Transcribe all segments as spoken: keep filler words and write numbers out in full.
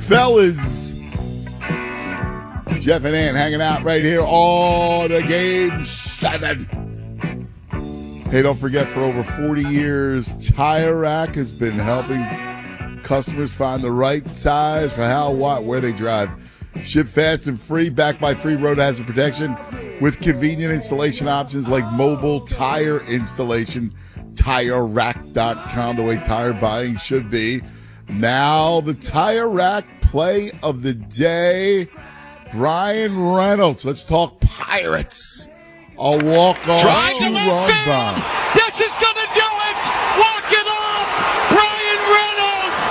fellas. Jeff and Ann hanging out right here on the Game seven. Hey, don't forget, for over forty years, Tire Rack has been helping customers find the right tires for how, what, where they drive. Ship fast and free, backed by free road hazard protection with convenient installation options like mobile tire installation. Tire Rack dot com, the way tire buying should be. Now, the Tire Rack play of the day. Brian Reynolds. Let's talk Pirates. A walk-off two-run bomb. This is going to do it. Walk it off. Brian Reynolds.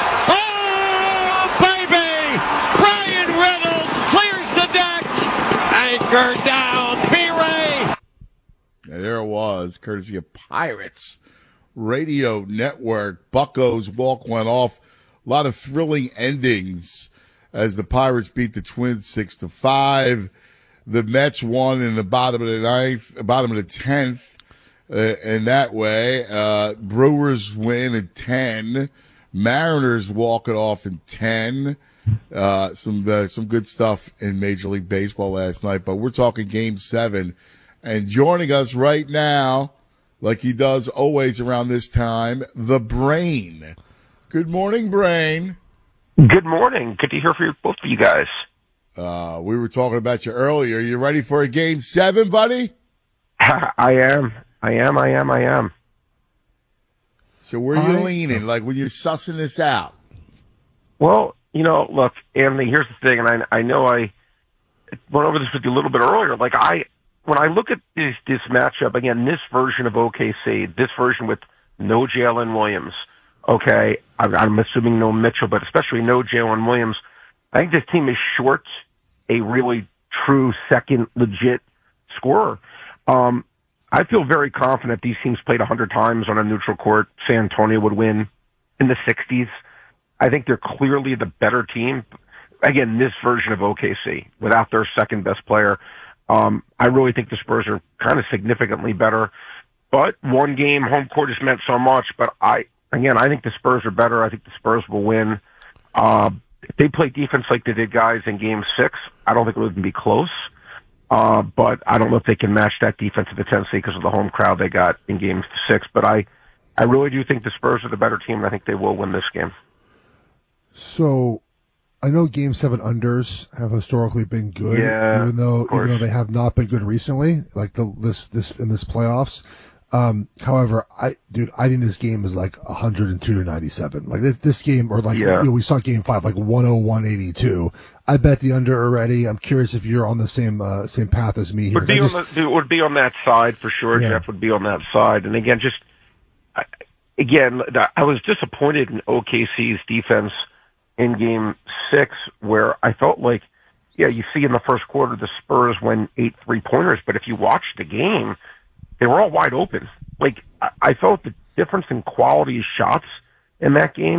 Oh, baby. Brian Reynolds clears the deck. Anchor down. B-Ray. There it was, courtesy of Pirates Radio Network. Bucco's walk went off. A lot of thrilling endings as the Pirates beat the Twins six to five. The Mets won in the bottom of the ninth, bottom of the tenth, uh, in that way. Uh, Brewers win at ten. Mariners walk it off in ten. Uh, some, uh, some good stuff in Major League Baseball last night, but we're talking Game seven. And joining us right now, like he does always around this time, the Brain. Good morning, Brain. Good morning. Good to hear from both of you guys. Uh, we were talking about you earlier. You ready for a Game seven, buddy? I am. I am. I am. I am. So where are you I, leaning, like when you're sussing this out? Well, you know, look, Anthony, here's the thing, and I, I know I went over this with you a little bit earlier. Like, I, when I look at this, this matchup, again, this version of O K C, this version with no Jalen Williams, okay, I'm, I'm assuming no Mitchell, but especially no Jalen Williams, I think this team is short a really true second legit scorer. Um, I feel very confident these teams played one hundred times on a neutral court. San Antonio would win in the sixties. I think they're clearly the better team. Again, this version of O K C, without their second best player. Um, I really think the Spurs are kind of significantly better. But one game, home court has meant so much. But I, again, I think the Spurs are better. I think the Spurs will win. Uh, If they play defense like they did, guys, in Game Six, I don't think it would even be close. Uh, but I don't know if they can match that defensive intensity because of the home crowd they got in Game Six. But I, I really do think the Spurs are the better team, and I think they will win this game. So, I know Game Seven unders have historically been good, yeah, even though even though they have not been good recently, like the this this in this playoffs. Um, however, I, dude, I think this game is like one hundred two to ninety-seven. Like this, this game, or like, yeah. you know, we saw game five, like one oh one eighty-two. I bet the under already. I'm curious if you're on the same, uh, same path as me here. Would be, just, on the, it would be on that side for sure. Yeah. Jeff would be on that side. And again, just, I, again, I was disappointed in O K C's defense in Game Six, where I felt like, yeah, you see in the first quarter, the Spurs win eight three-pointers, but if you watch the game, they were all wide open. Like, I felt the difference in quality of shots in that game